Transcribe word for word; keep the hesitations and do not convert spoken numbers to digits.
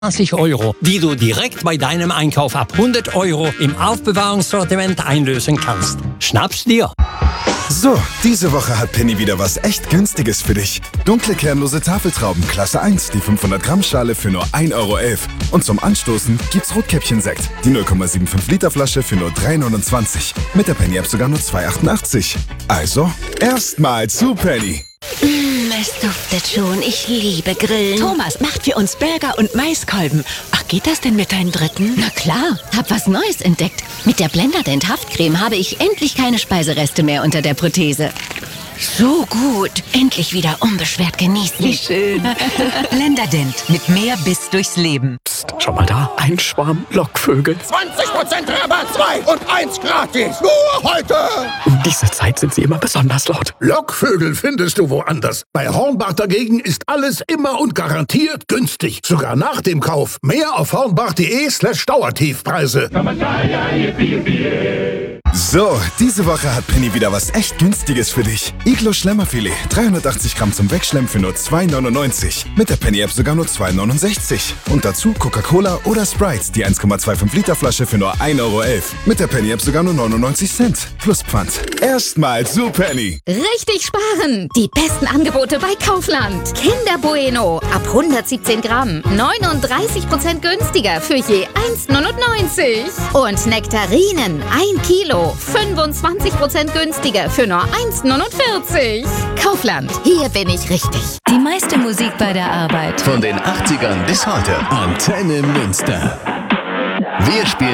zwanzig Euro, die du direkt bei deinem Einkauf ab hundert Euro im Aufbewahrungssortiment einlösen kannst. Schnapp's dir! So, diese Woche hat Penny wieder was echt Günstiges für dich. Dunkle kernlose Tafeltrauben Klasse eins, die fünfhundert Gramm Schale für nur ein Euro elf. Und zum Anstoßen gibt's Rotkäppchen-Sekt, die null Komma fünfundsiebzig Liter Flasche für nur drei neunundzwanzig. Mit der Penny-App sogar nur zwei achtundachtzig. Also, erstmal zu Penny. Mm, es duftet schon. Ich liebe Grillen. Thomas macht für uns Burger und Maiskolben. Ach, geht das denn mit deinen Dritten? Na klar, hab was Neues entdeckt. Mit der Blenderdent Haftcreme habe ich endlich keine Speisereste mehr unter der Prothese. So gut. Endlich wieder unbeschwert genießen. Wie schön. Blenderdent mit mehr Biss durchs Leben. Psst, schau mal da. Ein Schwarm Lockvögel. zwanzig Prozent Rabatt, zwei und eins gratis. Nur heute. Um diese Zeit sind sie immer besonders laut. Lockvögel findest du woanders. Bei Hornbach dagegen ist alles immer und garantiert günstig. Sogar nach dem Kauf. Mehr auf hornbach.de slash Dauertiefpreise. So, diese Woche hat Penny wieder was echt Günstiges für dich. Iglo Schlemmerfilet, dreihundertachtzig Gramm zum Wegschlemmen für nur zwei neunundneunzig. Mit der Penny-App sogar nur zwei neunundsechzig. Und dazu Coca-Cola oder Sprite, die eins Komma fünfundzwanzig Liter Flasche für nur ein Euro elf. Mit der Penny-App sogar nur neunundneunzig Cent. Plus Pfand. Erstmal zu Penny. Richtig sparen! Die besten Angebote bei Kaufland. Kinder Bueno ab hundertsiebzehn Gramm. neununddreißig Prozent günstiger für je eins neunundneunzig. Und Nektarinen ein Kilo. fünfundzwanzig Prozent günstiger für nur eins neunundvierzig. Kaufland, hier bin ich richtig. Die meiste Musik bei der Arbeit. Von den achtzigern bis heute. Antenne Münster. Wir spielen